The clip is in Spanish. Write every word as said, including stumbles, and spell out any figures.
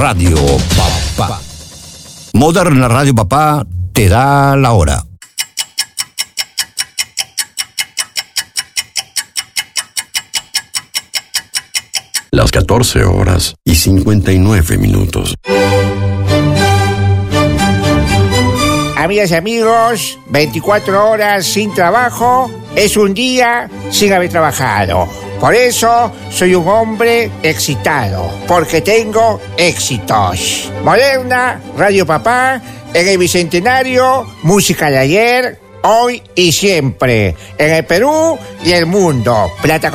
Radio Papá. Moderna Radio Papá te da la hora. Las catorce horas y cincuenta y nueve minutos. Amigas y amigos, veinticuatro horas sin trabajo es un día sin haber trabajado. Por eso soy un hombre excitado, porque tengo éxitos. Moderna, Radio Papá, en el Bicentenario, música de ayer, hoy y siempre, en el Perú y el mundo. Plata